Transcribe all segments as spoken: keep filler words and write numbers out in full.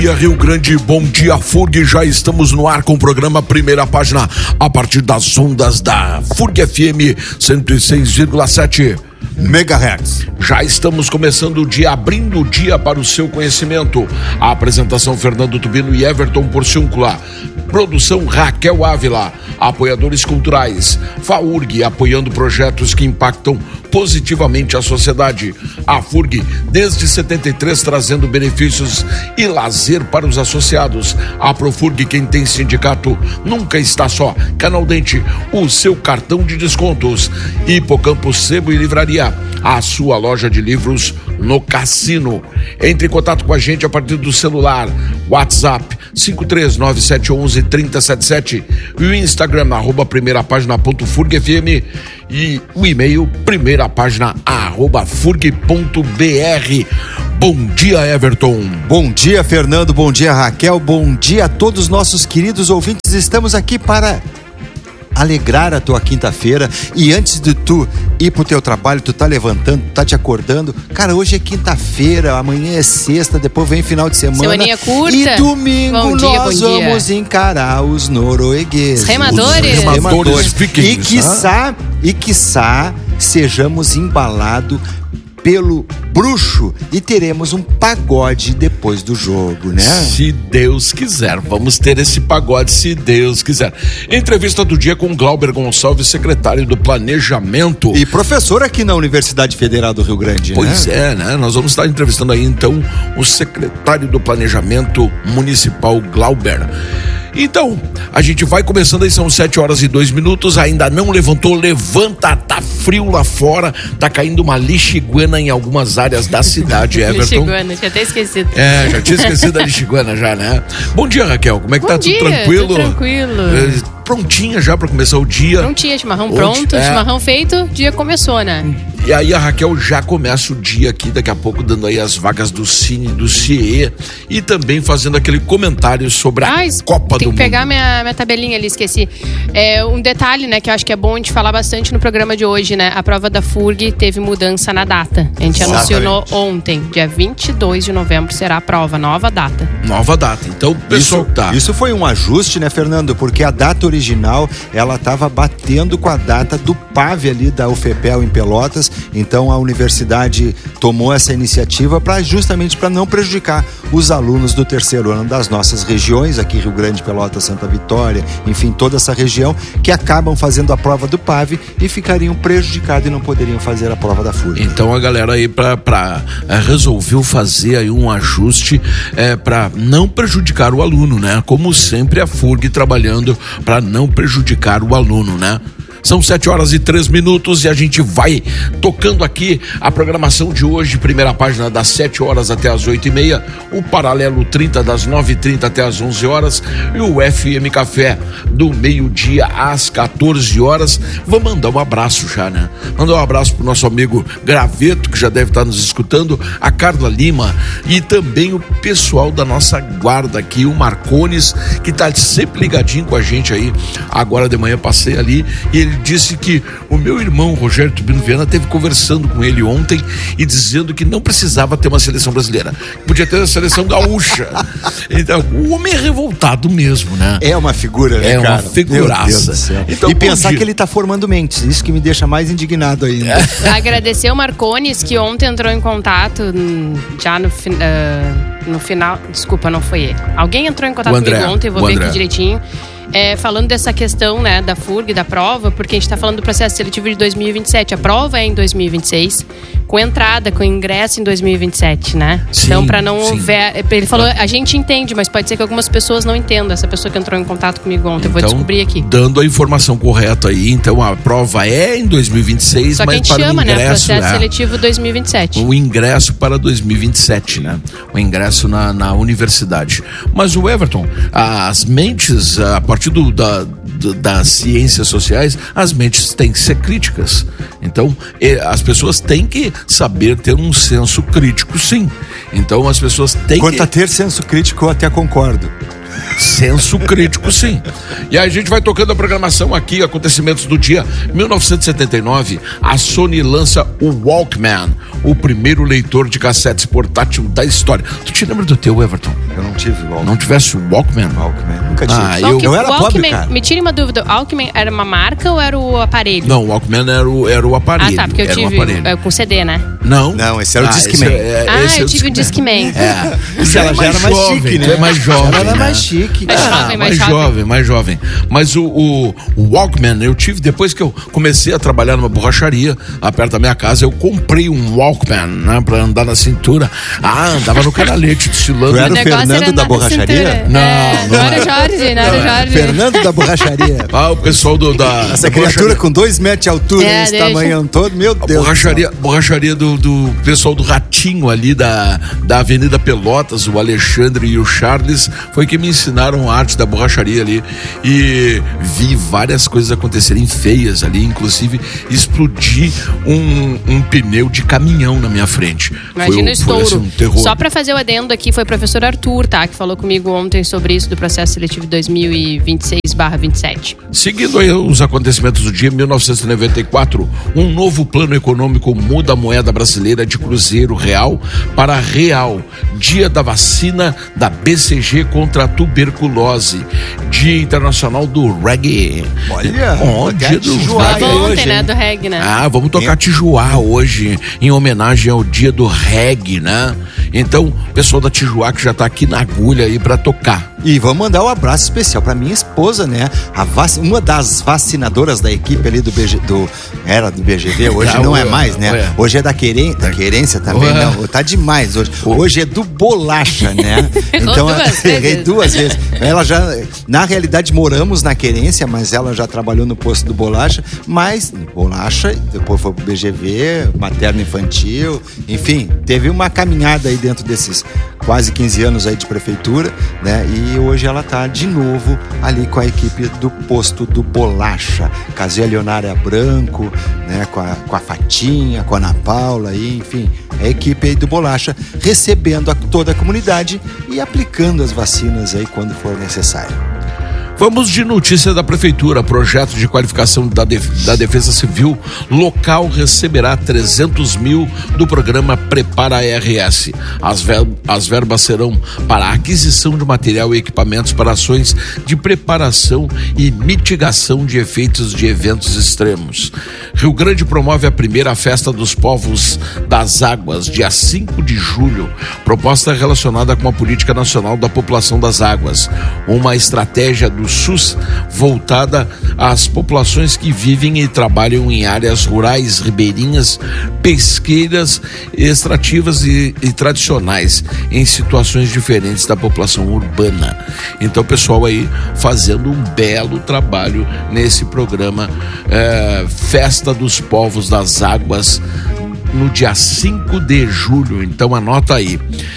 Rio Grande, bom dia F U R G, já estamos no ar com o programa Primeira Página, a partir das ondas da F U R G F M cento e seis vírgula sete megahertz. Já estamos começando o dia, abrindo o dia para o seu conhecimento. A apresentação Fernando Tubino e Everton Porciúncula. Produção Raquel Ávila. Apoiadores culturais F A U R G, apoiando projetos que impactam positivamente a sociedade. A F U R G, desde setenta e três, trazendo benefícios e lazer para os associados. A Profurg, quem tem sindicato nunca está só. Canal Dente, o seu cartão de descontos. Hipocampo Sebo e Livraria, a sua loja de livros no Cassino. Entre em contato com a gente a partir do celular. WhatsApp cinco três nove sete um um três zero sete sete e o Instagram arroba primeira página ponto furgfm e o e-mail primeira página arroba furg ponto br. Bom dia, Everton. Bom dia, Fernando. Bom dia, Raquel. Bom dia a todos os nossos queridos ouvintes. Estamos aqui para alegrar a tua quinta-feira. E antes de tu ir pro teu trabalho, tu tá levantando, tu tá te acordando. Cara, hoje é quinta-feira, amanhã é sexta, depois vem final de semana. Semaninha curta. E domingo bom dia, nós bom vamos dia. encarar os noruegueses. Os remadores. Os remadores. Vikings, E quiçá, e quiçá sejamos embalados pelo bruxo e teremos um pagode depois do jogo, né? Se Deus quiser, vamos ter esse pagode, se Deus quiser. Entrevista do dia com Glauber Gonçalves, secretário do Planejamento. E professor aqui na Universidade Federal do Rio Grande, Pois né? é, né? Nós vamos estar entrevistando aí, então, o secretário do Planejamento Municipal, Glauber. Então, a gente vai começando aí, são sete horas e dois minutos, ainda não levantou, levanta, tá frio lá fora, tá caindo uma lixiguana em algumas áreas da cidade, Everton. Lixiguana, tinha até esquecido. É, já tinha esquecido da lixiguana já, né? Bom dia, Raquel, como é que Bom tá? dia, Tudo tranquilo? tudo tranquilo. É, prontinha já pra começar o dia. Prontinha, chimarrão Onde? pronto, É. chimarrão feito, dia começou, né? E aí a Raquel já começa o dia aqui, daqui a pouco, dando aí as vagas do Cine, do C I E e também fazendo aquele comentário sobre a Ah, Copa do tem Mundo. que pegar minha, minha tabelinha ali, esqueci. É, um detalhe, né, que eu acho que é bom a gente falar bastante no programa de hoje, né? A prova da F U R G teve mudança na data. A gente Exatamente. anunciou ontem, dia vinte e dois de novembro será a prova, nova data. Nova data. Então, pessoal, Isso, tá. isso foi um ajuste, né, Fernando? Porque a data original, ela estava batendo com a data do P A V ali da UFPEL em Pelotas. Então a universidade tomou essa iniciativa para justamente para não prejudicar os alunos do terceiro ano das nossas regiões, aqui Rio Grande, Pelotas, Santa Vitória, enfim, toda essa região, que acabam fazendo a prova do P A V e ficariam prejudicados e não poderiam fazer a prova da F U R G. Então a galera aí pra, pra, é, resolveu fazer aí um ajuste é, para não prejudicar o aluno, né? Como sempre a F U R G trabalhando para não prejudicar o aluno, né? São sete horas e três minutos e a gente vai tocando aqui a programação de hoje, primeira página das sete horas até as oito e meia, o Paralelo trinta das nove e trinta até as onze horas e o F M Café do meio-dia às quatorze horas. Vou mandar um abraço já, né? Mandar um abraço pro nosso amigo Graveto, que já deve estar nos escutando, a Carla Lima e também o pessoal da nossa guarda aqui, o Marcones, que tá sempre ligadinho com a gente aí. Agora de manhã passei ali e ele disse que o meu irmão Rogério Tubino Viana esteve conversando com ele ontem e dizendo que não precisava ter uma seleção brasileira, podia ter a seleção gaúcha. Então, o homem é revoltado mesmo, né? É uma figura, né, É uma cara? figuraça. Meu Deus do céu. Então, e bom pensar dia. que ele tá formando mentes, isso que me deixa mais indignado ainda. Agradecer o Marcones, que ontem entrou em contato hum, já no, fi- ah, no final. Desculpa, não foi ele. Alguém entrou em contato O André, comigo ontem, eu vou o ver André. aqui direitinho. É, falando dessa questão, né, da F U R G, da prova, porque a gente está falando do processo seletivo de dois mil e vinte e sete. A prova é em dois mil e vinte e seis, com entrada, com ingresso em dois mil e vinte e sete, né? Sim, então, para não sim. houver... Ele falou, a gente entende, mas pode ser que algumas pessoas não entendam. Essa pessoa que entrou em contato comigo ontem, eu vou Então, descobrir aqui. dando a informação correta aí, então a prova é em dois mil e vinte e seis, Só que a mas gente para chama, o né, ingresso, processo né? seletivo dois mil e vinte e sete. O ingresso para dois mil e vinte e sete, né? O ingresso na, na universidade. Mas o Everton, as mentes, a partir do, da, do, das ciências sociais, as mentes têm que ser críticas. Então, e, as pessoas têm que saber ter um senso crítico, sim. Então, as pessoas têm Quanto que... a ter senso crítico, eu até concordo. Senso crítico, sim. E aí a gente vai tocando a programação aqui, acontecimentos do dia. mil novecentos e setenta e nove, a Sony lança o Walkman, o primeiro leitor de cassetes portátil da história. Tu te lembra do teu, Everton? Eu não tive Walkman. Não tivesse o Walkman? Walkman, nunca tive. Ah, Walkman, eu... eu era Walkman, pobre, cara. Me tire uma dúvida, o Walkman era uma marca ou era o aparelho? Não, o Walkman era o, era o aparelho. Ah, tá, porque eu era tive um aparelho. é, com C D, né? Não. Não, esse era o Ah, Discman. esse é- ah, esse é eu o tive um Discman. É. Isso ela já era mais jovem, chique, né? tu é mais jovem. Ela era né? mais chique. Mais Ah, jovem, mais mais jovem. jovem, mais jovem. Mas o, o, o Walkman eu tive depois que eu comecei a trabalhar numa borracharia, lá perto da minha casa, eu comprei um Walkman, né, pra andar na cintura. Ah, andava no canalete, desfilando. Tu era o negócio Fernando era da na borracharia? cintura. Não, É, não não era. era Jorge, não era Jorge. Fernando da borracharia. Ah, o pessoal do, da... Essa da criatura borracharia. com dois metros de altura, É, esse deixa. tamanhão todo, meu A Deus. borracharia, borracharia do, do pessoal do Ratinho ali da, da Avenida Pelotas, o Alexandre e o Charles, foi que me ensinaram a arte da borracharia ali. E vi várias coisas acontecerem feias ali, inclusive explodir um, um pneu de caminhão na minha frente. Imagina o foi, foi, estouro. assim, um terror. Só pra fazer o adendo aqui, foi o professor Arthur, tá? Que falou comigo ontem sobre isso do processo seletivo dois mil e vinte e seis barra vinte e sete. Seguindo aí os acontecimentos do dia, mil novecentos e noventa e quatro, um novo plano econômico muda a moeda brasileira de cruzeiro real para real. Dia da vacina da B C G contra a tuberculose. Dia internacional do reggae. Olha, oh, até dia do Tijuá reggae. aí Ontem, hoje, né? hein? Do reggae, né? Ah, vamos tocar Tijuá hoje, em homenagem ao dia do reggae, né? Então, o pessoal da Tijuá que já tá aqui na agulha aí pra tocar. E vamos mandar um abraço especial pra minha esposa, né? A vac... Uma das vacinadoras da equipe ali do B G... do... Era do B G V, hoje Ah, não ué, é mais, né? ué. Hoje é da, queren... da querência também, Ué. não. Tá demais hoje. Hoje é do bolacha, né? Errou Então, duas errei vezes. duas vezes. Ela já, na realidade, moramos na querência, mas ela já trabalhou no posto do bolacha, mas bolacha, depois foi pro B G V, materno infantil, enfim, teve uma caminhada aí dentro desses quase quinze anos aí de prefeitura, né? E hoje ela tá de novo ali com a equipe do posto do bolacha. Casia Leonária Branco, né? Com a, com a Fatinha, com a Ana Paula, aí, enfim, a equipe aí do bolacha recebendo a toda a comunidade e aplicando as vacinas aí quando for necessário. Vamos de notícia da Prefeitura. Projeto de qualificação da, def da Defesa Civil local receberá trezentos mil do programa Prepara R S. As, ver as verbas serão para a aquisição de material e equipamentos para ações de preparação e mitigação de efeitos de eventos extremos. Rio Grande promove a primeira festa dos povos das águas, dia cinco de julho. Proposta relacionada com a Política Nacional da População das Águas. Uma estratégia do SUS voltada às populações que vivem e trabalham em áreas rurais, ribeirinhas, pesqueiras, extrativas e, e tradicionais, em situações diferentes da população urbana. Então, pessoal aí fazendo um belo trabalho nesse programa é, Festa dos Povos das Águas, no dia cinco de julho. Então, anota aí.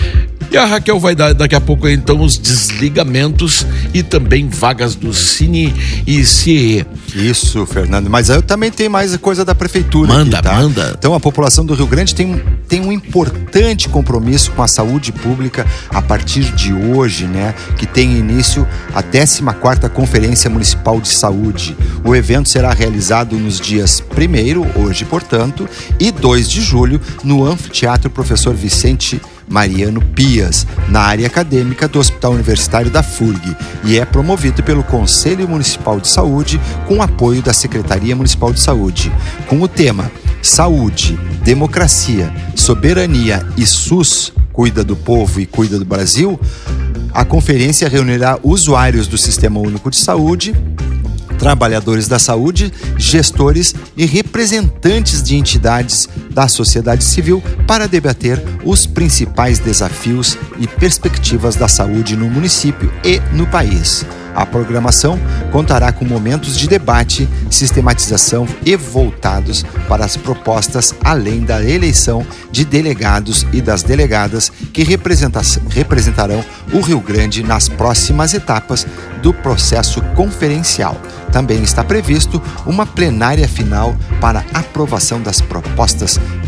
E a Raquel vai dar daqui a pouco então os desligamentos e também vagas do Cine e C E. Isso, Fernando. Mas eu também tenho mais coisa da prefeitura. Manda, aqui, tá? manda. Então a população do Rio Grande tem, tem um importante compromisso com a saúde pública a partir de hoje, né? Que tem início a décima quarta Conferência Municipal de Saúde. O evento será realizado nos dias primeiro, hoje, portanto, e dois de julho, no Anfiteatro Professor Vicente Mariano Pias, na área acadêmica do Hospital Universitário da F U R G, e é promovido pelo Conselho Municipal de Saúde com apoio da Secretaria Municipal de Saúde, com o tema Saúde, Democracia, Soberania e SUS, cuida do povo e cuida do Brasil. A conferência reunirá usuários do Sistema Único de Saúde, trabalhadores da saúde, gestores e representantes de entidades da sociedade civil para debater os principais desafios e perspectivas da saúde no município e no país. A programação contará com momentos de debate, sistematização e voltados para as propostas, além da eleição de delegados e das delegadas que representarão o Rio Grande nas próximas etapas do processo conferencial. Também está previsto uma plenária final para aprovação das propostas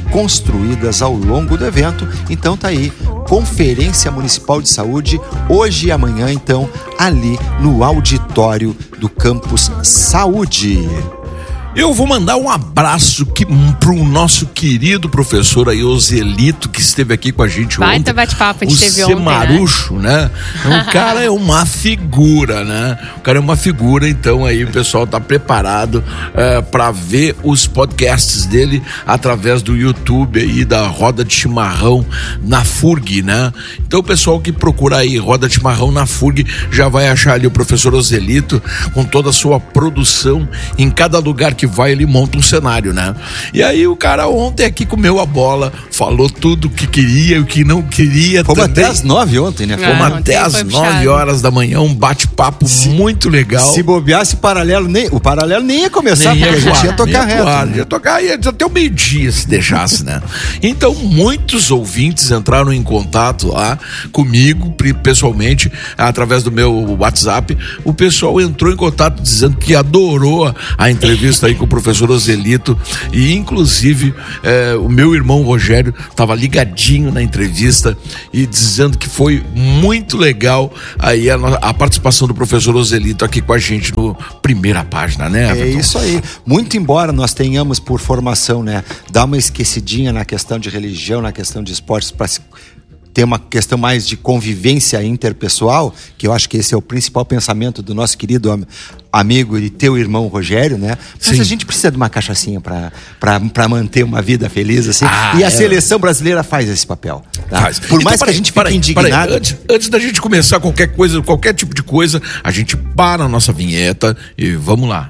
construídas ao longo do evento. Então tá aí, Conferência Municipal de Saúde, hoje e amanhã, então, ali no auditório do Campus Saúde. Eu vou mandar um abraço que, pro nosso querido professor aí, Ozelito, que esteve aqui com a gente ontem. Baita bate-papo, a gente o teve ontem, Semarucho, né? né? O cara é uma figura, né? O cara é uma figura, então aí o pessoal tá preparado é, para ver os podcasts dele através do YouTube aí, da Roda de Chimarrão na F U R G, né? Então o pessoal que procura aí Roda de Chimarrão na F U R G já vai achar ali o professor Ozelito com toda a sua produção. Em cada lugar que vai, ele monta um cenário, né? E aí o cara ontem aqui comeu a bola, falou tudo o que queria e o que não queria. Fomos também. até às nove ontem, né? Fomos Ah, até às nove horas da manhã, um bate-papo muito legal. Se bobeasse o paralelo, nem, o paralelo nem ia começar, Nem porque ia a gente voar, ia tocar nem reto. voar, né? Ia tocar, ia até o meio-dia se deixasse, né? Então, muitos ouvintes entraram em contato lá comigo, pessoalmente, através do meu WhatsApp. O pessoal entrou em contato dizendo que adorou a entrevista aí com o professor Ozelito, e inclusive eh, o meu irmão Rogério estava ligadinho na entrevista e dizendo que foi muito legal aí a, a participação do professor Ozelito aqui com a gente no Primeira Página, né, Everton? É isso aí. Muito embora nós tenhamos por formação, né, dar uma esquecidinha na questão de religião, na questão de esportes, para ter uma questão mais de convivência interpessoal, que eu acho que esse é o principal pensamento do nosso querido am- amigo e teu irmão Rogério, né? Mas Sim. a gente precisa de uma cachaçinha para manter uma vida feliz, assim. Ah, e a é. seleção brasileira faz esse papel. Tá? Faz. Por mais Então, que a peraí, gente fique peraí, indignado. peraí. Antes, antes da gente começar qualquer coisa, qualquer tipo de coisa, a gente para a nossa vinheta e vamos lá.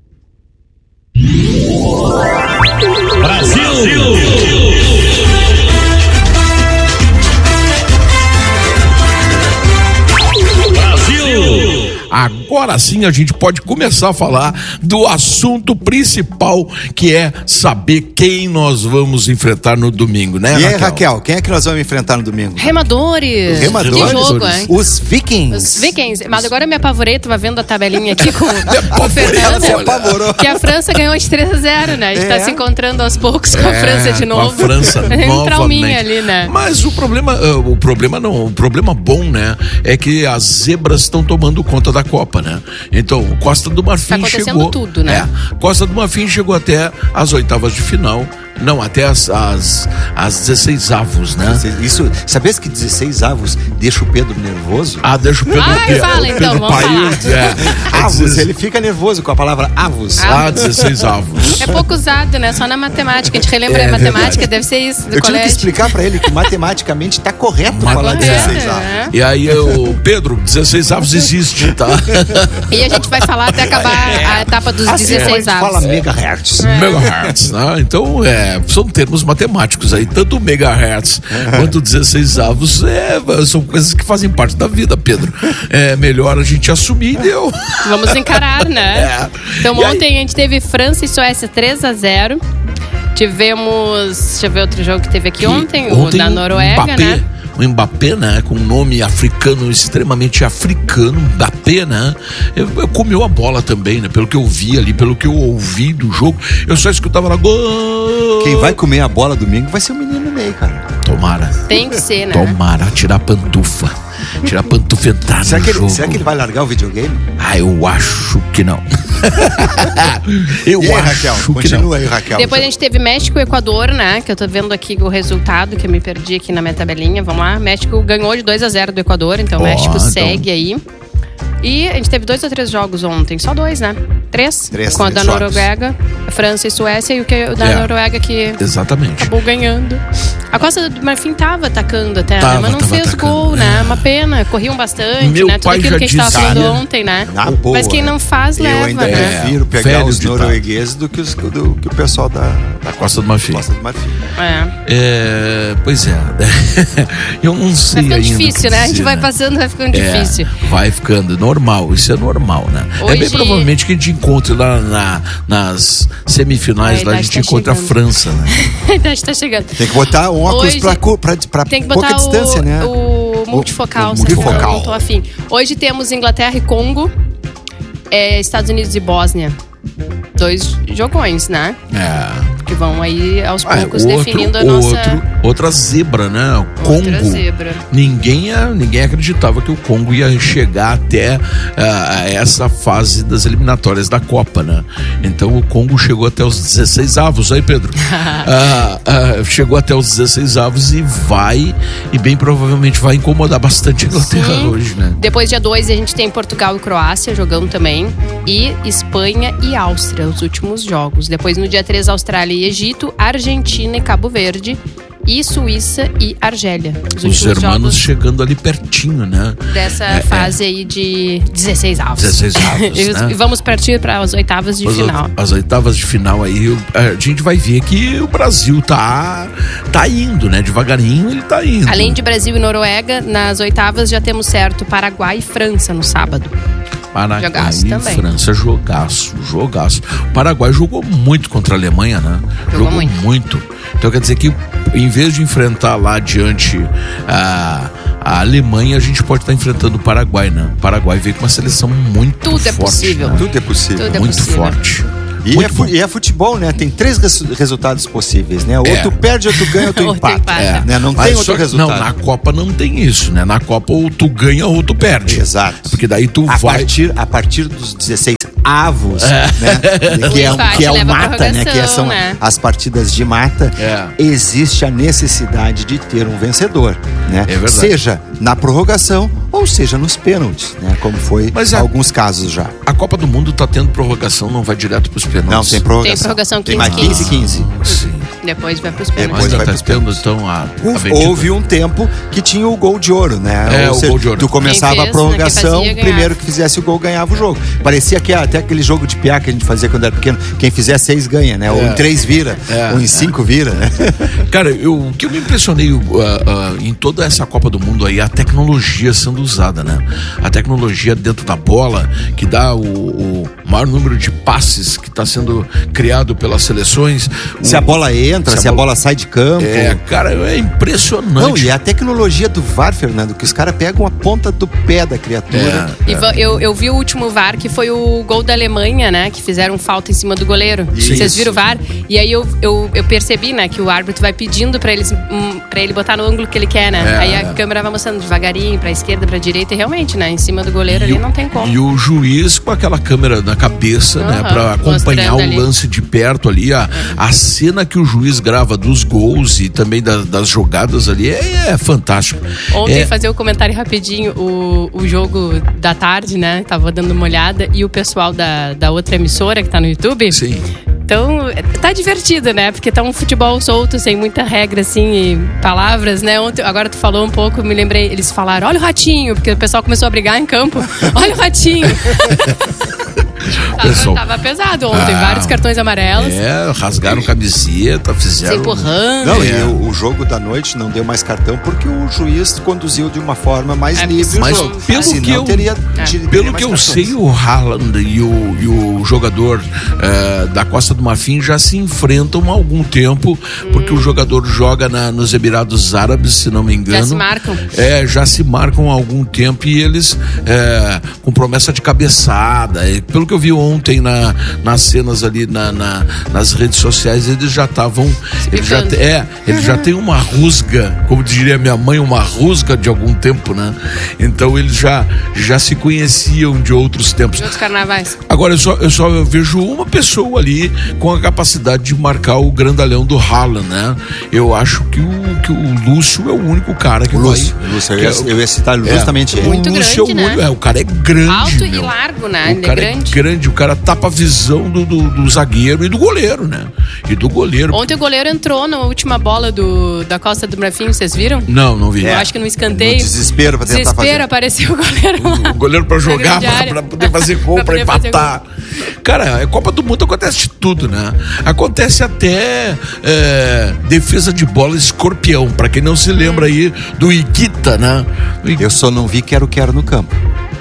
Brasil! Agora sim a gente pode começar a falar do assunto principal, que é saber quem nós vamos enfrentar no domingo, né, E aí, Raquel? Raquel, quem é que nós vamos enfrentar no domingo? Remadores. Remadores? Que jogo, hein? Os Vikings. Os Vikings. Mas agora eu me apavorei, tava vendo a tabelinha aqui com, com o Ela Fernando. se apavorou. Que a França ganhou de três a zero, né? A gente É. tá se encontrando aos poucos com a É, França de novo. Com a França Tem um trauminha novamente. ali, né? Mas o problema, uh, o problema não, o problema bom, né, é que as zebras estão tomando conta da Copa, né? Então, Costa do Marfim Tá acontecendo chegou. tudo, né? É, Costa do Marfim chegou até as oitavas de final. Não, até as, as, as dezesseis avos, né? Isso, sabias que dezesseis avos deixa o Pedro nervoso? Ah, deixa o Pedro. Ai, o fala, Pedro então, vamos País, falar. é, Avos, ele fica nervoso com a palavra avos. Ah, dezesseis avos. É pouco usado, né? Só na matemática. A gente relembra É a matemática, verdade. deve ser isso do Eu tive que colégio. explicar pra ele que matematicamente tá correto Mat- falar é. dezesseis É. avos. E aí, o Pedro, dezesseis avos existe, tá? E a gente vai falar até acabar a etapa dos Assim como a dezesseis gente fala avos. megahertz. Megahertz, né? Então, é, são termos matemáticos aí, tanto megahertz quanto dezesseis avos, é, são coisas que fazem parte da vida, Pedro. É melhor a gente assumir e deu. Vamos encarar, né? É. Então E aí? ontem a gente teve França e Suécia três a zero. Tivemos, deixa eu ver outro jogo que teve aqui ontem, o da Noruega, o Mbappé, né? O Mbappé, né? Com um nome africano, extremamente africano, Mbappé, né? Eu, eu comeu a bola também, né? Pelo que eu vi ali, pelo que eu ouvi do jogo, eu só escutava lá, gol! Quem vai comer a bola domingo vai ser o menino Ney, cara. Tomara. Tem que ser, né? Tomara, tirar a pantufa. Tirar a pantufa e entrar Será no que, ele, jogo. será que ele vai largar o videogame? Ah, eu acho que não. eu E aí, acho Raquel? que não. Continua aí, Raquel. Depois a gente teve México e Equador, né? Que eu tô vendo aqui o resultado, que eu me perdi aqui na minha tabelinha. Vamos lá. México ganhou de dois a zero do Equador, então o Ó, México então. segue aí. E a gente teve dois ou três jogos ontem. Só dois, né? Três. Três, Com a três da jogos. Noruega, a França e Suécia, e o, que, o da É. Noruega que Exatamente. acabou ganhando. A Costa do Marfim tava atacando até, Tava, né? Mas não tava fez atacando, gol, é. né? Uma pena. Corriam bastante, Meu né? Tudo pai aquilo já que a gente tava disse, falando né? ontem, né? Na boa. Mas quem não faz, Eu leva, ainda né? prefiro pegar velho os ditado. noruegueses do que, os, do que o pessoal da, Da Costa do Marfim. Costa do Marfim. É. É, pois é. Eu não sei Vai ficando ainda o que difícil, né? A gente dizer, vai né? passando, vai ficando É, difícil. vai ficando normal, isso é normal, né? É Hoje- bem provavelmente que a gente encontre lá na, nas semifinais, A lá a idade gente tá encontra chegando. a França, né? A idade tá chegando. Tem que botar um óculos Hoje- pra, cu- pra, pra Tem que pouca botar distância, o, né? o multifocal, o sabe? multifocal. Não tô afim. Hoje temos Inglaterra e Congo, é, Estados Unidos e Bósnia. Dois jogões, né? É. porque vão aí aos Ah, poucos outro, definindo a nossa... outro, outra zebra, né? O Outra Congo. zebra. Ninguém, ninguém acreditava que o Congo ia chegar até uh, essa fase das eliminatórias da Copa, né? Então o Congo chegou até os dezesseis avos, aí Pedro. uh, uh, chegou até os dezesseis avos e vai, e bem provavelmente vai incomodar bastante a Inglaterra Sim. hoje, né? Depois, dia dois, a gente tem Portugal e Croácia jogando também. E Espanha e Áustria, os últimos jogos. Depois, no dia três, Austrália e Egito, Argentina e Cabo Verde. E Suíça e Argélia. Os, Os últimos hermanos jogos chegando ali pertinho, né? dessa É, fase aí de dezesseis avos. dezesseis avos, E né? vamos partir para as oitavas de As, final. as oitavas de final aí, o- a gente vai ver que o Brasil tá, tá indo, né? Devagarinho ele tá indo. Além de Brasil e Noruega, nas oitavas já temos certo Paraguai e França no sábado. Paraguai Jogaço e também. França, jogaço, jogaço. O Paraguai jogou muito contra a Alemanha, né? Jogou muito. muito. Então quer dizer que em vez de enfrentar lá adiante a, a Alemanha, a gente pode estar enfrentando o Paraguai, né? O Paraguai veio com uma seleção muito Tudo é forte. possível. né? Tudo é possível. Tudo é Muito possível. forte. E Muito é, fu- bom. e é futebol, né? Tem três res- resultados possíveis, né? Ou É. tu perde, ou tu ganha, ou tu Ou tu empata. empata. É. Né? Não Mas tem só outro que- resultado. Não, na Copa não tem isso, né? Na Copa ou tu ganha ou tu perde. Exato. Porque daí tu A vai... partir, a partir dos dezesseis avos, né? Que é, O empate que é o leva a mata, né? Que prorrogação, são né? as partidas de mata. É. Existe a necessidade de ter um vencedor, né? É verdade. Seja na prorrogação ou seja nos pênaltis, né? Como foi Mas em a- alguns casos já. A Copa do Mundo tá tendo prorrogação, não vai direto pros pênaltis. Não, tem prorrogação. Tem prorrogação Tem mais quinze, quinze, quinze. Sim. Depois vai pros Depois pênaltis. Ainda vai tá pros tendo, pênaltis. então, a, a Houve- bendita- Houve um tempo que tinha o gol de ouro, né? É, Ou o seja, gol de ouro. Tu começava Quem a fez, prorrogação, né, quem fazia, o primeiro ganhava. que fizesse o gol ganhava o jogo. Parecia que até aquele jogo de piá que a gente fazia quando era pequeno, quem fizer seis ganha, né? Ou em três vira, É, ou em cinco vira, né? Cara, eu, o que eu me impressionei uh, uh, em toda essa Copa do Mundo aí, a tecnologia sendo usada, né? A tecnologia dentro da bola, que dá o, o maior número de passes que está sendo criado pelas seleções. Se O- a bola entra, se, se a a bola- bola sai de campo. É, cara, é impressionante. Não, e a tecnologia do V A R, Fernando, que os caras pegam a ponta do pé da criatura. É. E va- eu, eu vi o último V A R, que foi o gol da Alemanha, né? Que fizeram falta em cima do goleiro. Isso. Vocês viram o V A R? E aí eu, eu, eu percebi, né? Que o árbitro vai pedindo pra, eles, hum, pra ele botar no ângulo que ele quer, né? É, aí a é. câmera vai mostrando devagarinho, pra esquerda, pra direita. E realmente, né? Em cima do goleiro E ali o- não tem como. E o juiz com aquela câmera na cabeça, né, Aham, pra acompanhar o mostrando ali. lance de perto ali, a, a cena que o juiz grava dos gols e também da- das jogadas ali é, é fantástico. Ontem, é, fazer o comentário rapidinho, o, o jogo da tarde, né? Tava dando uma olhada. E o pessoal da, da outra emissora que tá no YouTube. Sim. Então, tá divertido, né? Porque tá um futebol solto, sem muita regra, assim, e palavras, né? Ontem, agora tu falou um pouco, me lembrei, eles falaram, olha o ratinho, porque o pessoal começou a brigar em campo. Olha o ratinho. tava, Pessoal- tava pesado ontem, Ah, vários cartões amarelos, É, rasgaram camiseta, se fizeram. empurrando. Não, É. e o, o jogo da noite não deu mais cartão porque o juiz conduziu de uma forma mais É, livre mas o jogo. pelo Senão que eu- teria, É. teria Pelo mais que eu cartões. sei, o Haaland e o, e o jogador eh, da Costa do Marfim já se enfrentam há algum tempo, porque o jogador joga na- nos Emirados Árabes, se não me engano. Já se marcam. É, já se marcam há algum tempo e eles eh, com promessa de cabeçada. E pelo que eu vi ontem na, nas cenas ali na, na- nas redes sociais, eles já estavam. Eles já, picando. te- é, eles já têm uma rusga, como diria minha mãe, uma rusga de algum tempo, né? Então eles já, já se conheciam de outros tempos. De outros carnavais. Agora eu só, eu só vejo uma pessoa ali com a capacidade de marcar o grandalhão do Haaland, né? Eu acho que o, que o Lúcio é o único cara que O Lúcio, vai. o Lúcio, eu, que ia, é- eu ia citar justamente ele. Muito o Lúcio grande, é o, né? único- é, o cara é grande. Alto e meu. largo, né? O Ele é cara grande. é grande, o cara tapa a visão do, do, do zagueiro e do goleiro, né? E do goleiro. Ontem o goleiro entrou na última bola do, da Costa do Marfim, vocês viram? Não, não vi. Eu É. acho que no escanteio. No desespero pra tentar Desespero, fazer. apareceu o goleiro lá. O goleiro pra jogar, grande pra, área. pra poder fazer gol, Pra pra poder fazer empatar. Cara, a Copa do Mundo acontece de tudo, né? Acontece até é, defesa de bola escorpião, pra quem não se lembra aí do Iquita, né? O Iquita. Eu só não vi quero-quero no campo.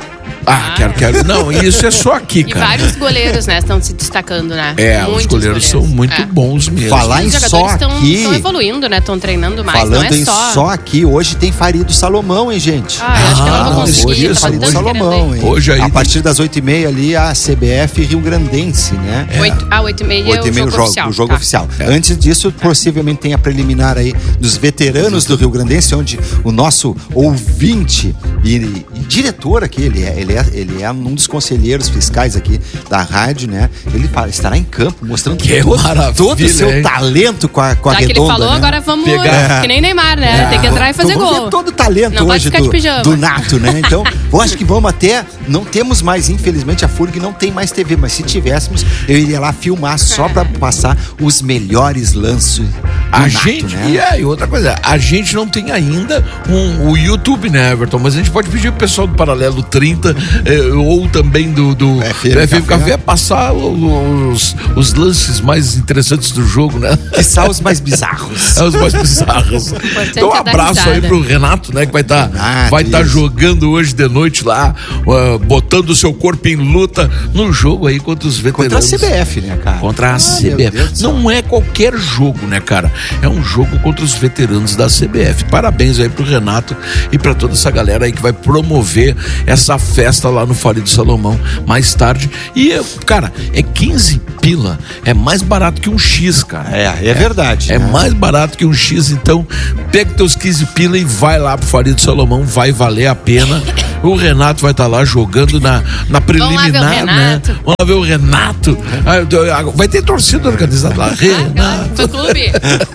Ah, quero, quero. Não, isso é só aqui, E cara. vários goleiros, né, estão se destacando, né? É, Muitos os goleiros, são muito é. bons mesmo. Falar em Os só jogadores estão aqui, evoluindo, né? Estão treinando mais, falando não é em só. só aqui, hoje tem Farido Salomão, hein, gente? Ah, eu acho que eu não vou Ah, conseguir. hoje é Tava Farido tanto Salomão, querendo ir. hein? Hoje aí a tem- partir das oito e meia ali, a C B F Rio Grandense, né? Oito- Ah, oito e meia é oito e o meia jogo o jogo, oficial. o jogo tá. oficial. Antes disso, possivelmente tem a preliminar aí dos veteranos do Rio Grandense, onde o nosso ouvinte e, e diretor aqui, ele é, ele, é, ele é um dos conselheiros fiscais aqui da rádio, né? Ele fala- estará em campo mostrando Que todo, maravilha, todo o seu hein? talento com a, com a Já que ele redonda, falou, né? agora vamos. Pegar- Que nem Neymar, né? Tem que entrar e fazer Então, vamos gol. ver todo o talento Não pode hoje ficar de do, pijama. do Nato, né? Então, eu acho que vamos até... Não temos mais, infelizmente, a Furg não tem mais T V, mas se tivéssemos, eu iria lá filmar só pra passar os melhores lances do A Nato, gente, né? e aí, outra coisa, a gente não tem ainda um, o YouTube, né, Everton? Mas a gente pode pedir pro pessoal do Paralelo trinta eh, ou também do, do F M do F M Café. Café passar os, os lances mais interessantes do jogo, né? Que são os mais bizarros. É os mais bizarros. Então, um é dar abraço aí risada. pro Renato, né? Que vai estar Renato, vai tá isso. jogando hoje de noite lá, uh, botando o seu corpo em luta no jogo aí contra os veteranos. Contra a C B F, né, cara? Contra a Ah, C B meu Deus F. do céu. Não é qualquer jogo, né, cara? É um jogo contra os veteranos da C B F. Parabéns aí pro Renato e pra toda essa galera aí que vai promover essa festa lá no Farido Salomão mais tarde. E, cara, é quinze pila. É mais barato que um X, cara. É, é verdade. É né? mais barato que um X, então pega teus quinze pila e vai lá pro Farido Salomão, vai valer a pena. O Renato vai estar lá jogando na, na preliminar, Vamos lá ver o né? Renato. Vamos lá ver o Renato. Ah, vai ter torcida organizada lá. Renato. Fã clube.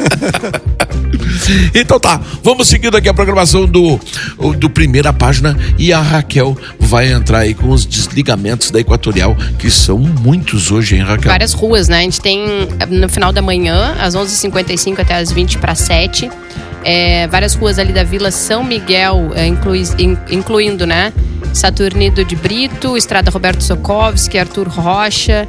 Então tá, vamos seguindo aqui a programação do, do Primeira Página e a Raquel vai entrar aí com os desligamentos da Equatorial, que são muitos hoje, hein, Raquel? Várias ruas, né? A gente tem no final da manhã, às onze e cinquenta e cinco até às vinte para sete. É, várias ruas ali da Vila São Miguel, é, inclui, in, incluindo, né? Saturnino de Brito, Estrada Roberto Sokovski, Arthur Rocha,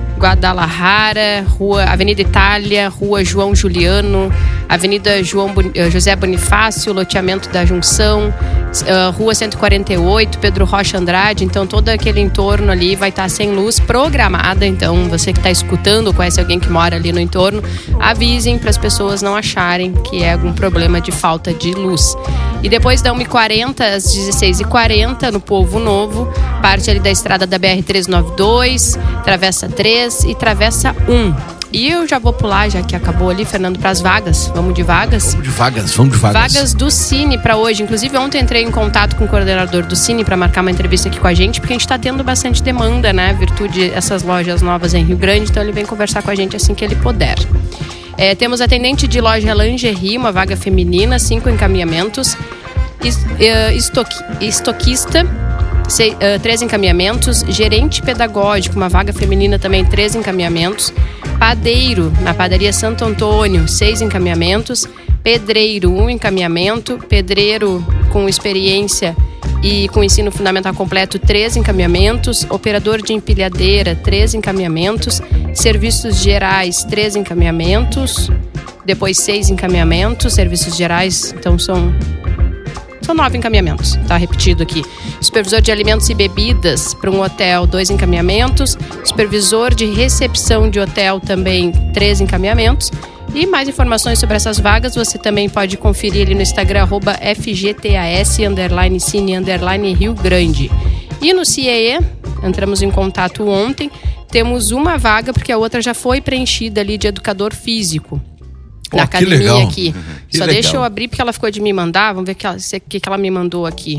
Guadalajara, Rua Avenida Itália, Rua João Juliano, Avenida João Bon- José Bonifácio, loteamento da Junção, uh, Rua cento e quarenta e oito, Pedro Rocha Andrade. Então todo aquele entorno ali vai estar sem luz programada. Então você que está escutando ou conhece alguém que mora ali no entorno, avisem para as pessoas não acharem que é algum problema de falta de luz. E depois da uma e quarenta às dezesseis e quarenta no Povo Novo, parte ali da estrada da B R trezentos e noventa e dois, Travessa três e Travessa um. E eu já vou pular, já que acabou ali, Fernando, para as vagas. Vamos de vagas? Vamos de vagas, vamos de vagas. Vagas do Cine para hoje. Inclusive, ontem entrei em contato com o coordenador do Cine para marcar uma entrevista aqui com a gente, porque a gente está tendo bastante demanda, né? Virtude essas lojas novas em Rio Grande. Então, ele vem conversar com a gente assim que ele puder. É, temos atendente de loja lingerie, uma vaga feminina, cinco encaminhamentos. Es, é, estoqui, estoquista, sei, uh, três encaminhamentos. Gerente pedagógico, uma vaga feminina também, três encaminhamentos. Padeiro, na padaria Santo Antônio, seis encaminhamentos. Pedreiro, um encaminhamento. Pedreiro com experiência e com ensino fundamental completo, três encaminhamentos. Operador de empilhadeira, três encaminhamentos. Serviços gerais, três encaminhamentos. Depois, seis encaminhamentos. Serviços gerais, então são... São nove encaminhamentos, tá repetido aqui. Supervisor de alimentos e bebidas para um hotel, dois encaminhamentos. Supervisor de recepção de hotel também, três encaminhamentos. E mais informações sobre essas vagas você também pode conferir ali no Instagram, arroba F G T A S, underline Cine, underline Rio Grande. E no C I E, entramos em contato ontem, temos uma vaga, porque a outra já foi preenchida ali de educador físico. Pô, Na que academia legal. aqui. Que Só legal. deixa eu abrir porque ela ficou de me mandar. Vamos ver o que, ela- se- que, que ela me mandou aqui.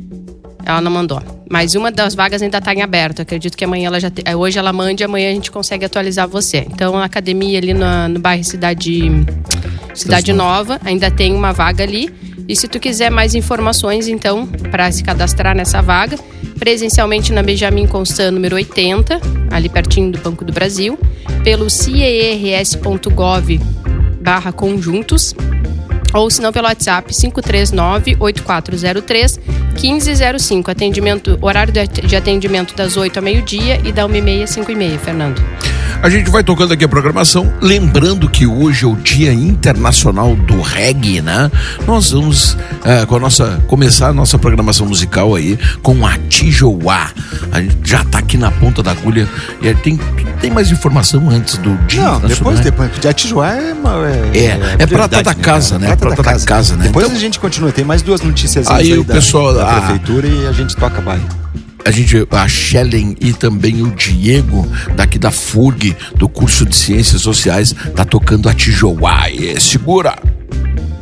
Ela não mandou. Mas uma das vagas ainda está em aberto. Acredito que amanhã ela já te... eh, hoje ela mande e amanhã a gente consegue atualizar você. Então, na academia ali no, no bairro Cidade, Cidade Nova, ainda tem uma vaga ali. E se tu quiser mais informações, então, para se cadastrar nessa vaga, presencialmente na Benjamin Constant, número oitenta, ali pertinho do Banco do Brasil, pelo ciers.gov barra conjuntos, ou se não pelo WhatsApp cinco três nove, oito quatro zero três, um cinco zero cinco. Atendimento, horário de atendimento das oito ao meio-dia e da uma e meia às cinco e meia, Fernando. A gente vai tocando aqui a programação, lembrando que hoje é o Dia Internacional do Reggae, né? Nós vamos é, com a nossa, começar a nossa programação musical aí com a Tijoá. A gente já tá aqui na ponta da agulha. E tem, tem mais informação antes do Dia Não, Internacional? depois, depois. A Tijoá é uma, É, é, é prata da casa, né? Prata, prata da casa, casa né? Depois então, a gente continua, tem mais duas notícias aí, aí o da, pessoal, da a, prefeitura e a gente toca baile. A gente, a Shellen e também o Diego, daqui da F U R G, do curso de Ciências Sociais, tá tocando a Tijoá. E segura!